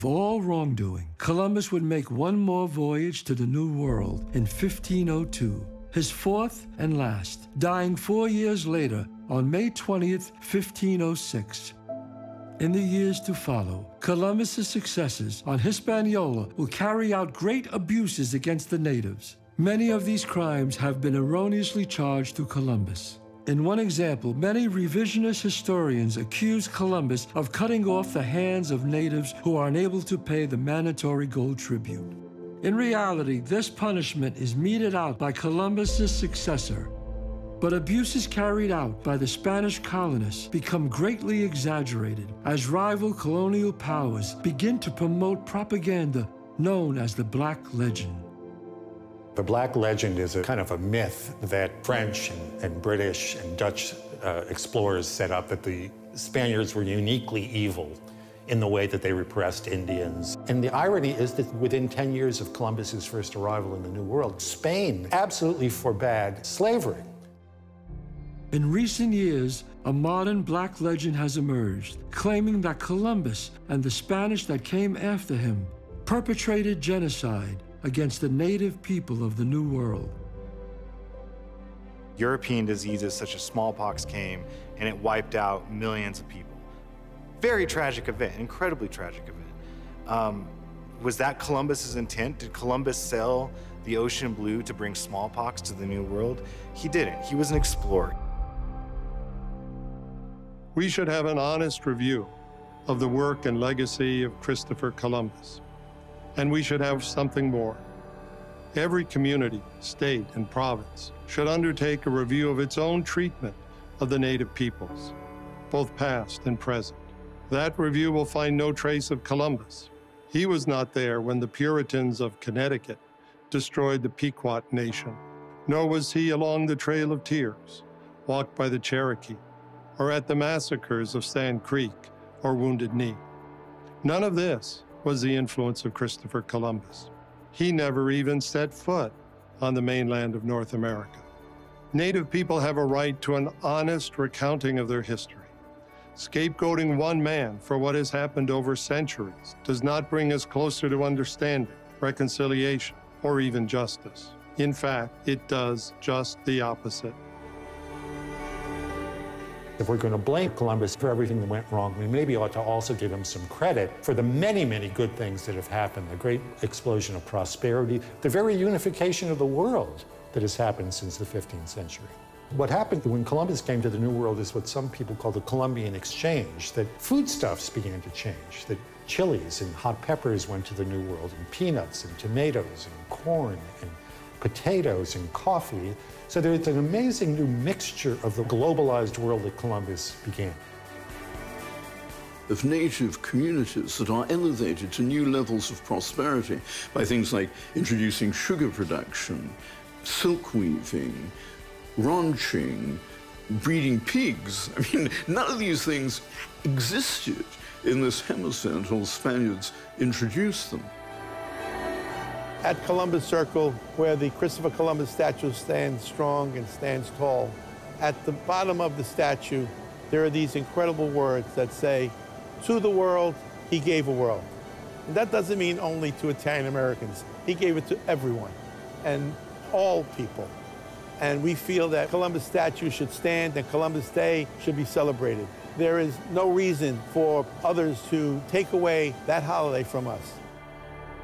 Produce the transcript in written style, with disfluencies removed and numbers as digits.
For all wrongdoing, Columbus would make one more voyage to the New World in 1502, his fourth and last, dying 4 years later on May 20th, 1506. In the years to follow, Columbus's successors on Hispaniola will carry out great abuses against the natives. Many of these crimes have been erroneously charged to Columbus. In one example, many revisionist historians accuse Columbus of cutting off the hands of natives who are unable to pay the mandatory gold tribute. In reality, this punishment is meted out by Columbus's successor. But abuses carried out by the Spanish colonists become greatly exaggerated as rival colonial powers begin to promote propaganda known as the Black Legend. The Black Legend is a kind of a myth that French and British and Dutch explorers set up, that the Spaniards were uniquely evil in the way that they repressed Indians. And the irony is that within 10 years of Columbus's first arrival in the New World, Spain absolutely forbade slavery. In recent years, a modern Black legend has emerged, claiming that Columbus and the Spanish that came after him perpetrated genocide against the native people of the New World. European diseases such as smallpox came and it wiped out millions of people. Very tragic event, incredibly tragic event. Was that Columbus's intent? Did Columbus sell the ocean blue to bring smallpox to the New World? He didn't. He was an explorer. We should have an honest review of the work and legacy of Christopher Columbus. And we should have something more. Every community, state, and province should undertake a review of its own treatment of the native peoples, both past and present. That review will find no trace of Columbus. He was not there when the Puritans of Connecticut destroyed the Pequot Nation, nor was he along the Trail of Tears, walked by the Cherokee, or at the massacres of Sand Creek or Wounded Knee. None of this was the influence of Christopher Columbus. He never even set foot on the mainland of North America. Native people have a right to an honest recounting of their history. Scapegoating one man for what has happened over centuries does not bring us closer to understanding, reconciliation, or even justice. In fact, it does just the opposite. If we're going to blame Columbus for everything that went wrong, we maybe ought to also give him some credit for the many, many good things that have happened, the great explosion of prosperity, the very unification of the world that has happened since the 15th century. What happened when Columbus came to the New World is what some people call the Columbian Exchange, that foodstuffs began to change, that chilies and hot peppers went to the New World, and peanuts and tomatoes and corn and potatoes and coffee. So there's an amazing new mixture of the globalized world that Columbus began. Of native communities that are elevated to new levels of prosperity by things like introducing sugar production, silk weaving, ranching, breeding pigs. I mean, none of these things existed in this hemisphere until Spaniards introduced them. At Columbus Circle, where the Christopher Columbus statue stands strong and stands tall, at the bottom of the statue, there are these incredible words that say, "To the world, he gave a world." And that doesn't mean only to Italian Americans. He gave it to everyone and all people. And we feel that Columbus statue should stand and Columbus Day should be celebrated. There is no reason for others to take away that holiday from us.